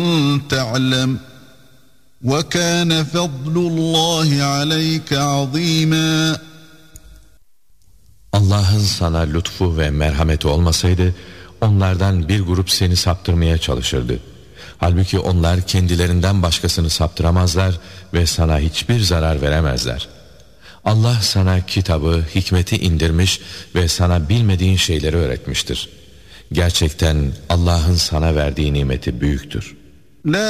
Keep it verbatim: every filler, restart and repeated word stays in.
تعلم وكان فضل الله عليك عظيما. Allah'ın sana lütfu ve merhameti olmasaydı onlardan bir grup seni saptırmaya çalışırdı. Halbuki onlar kendilerinden başkasını saptıramazlar ve sana hiçbir zarar veremezler. Allah sana kitabı, hikmeti indirmiş ve sana bilmediğin şeyleri öğretmiştir. Gerçekten Allah'ın sana verdiği nimeti büyüktür. La